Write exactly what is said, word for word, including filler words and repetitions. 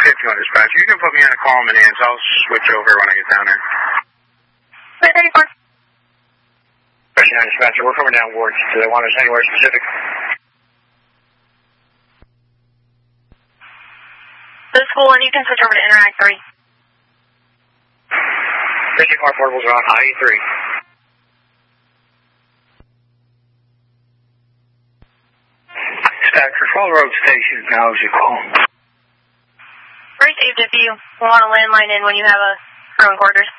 fifty-one dispatch. You can put me on a call in minutes. I'll switch over when I get down there. three thirty-four. fifty-nine dispatcher, we're coming down wards. Do they want us anywhere specific? The school, and you can switch over to Interact three. fifty car portables are on I E three. Stack Control Road Station, how is your call? Received if you want a landline in when you have a crew in quarters.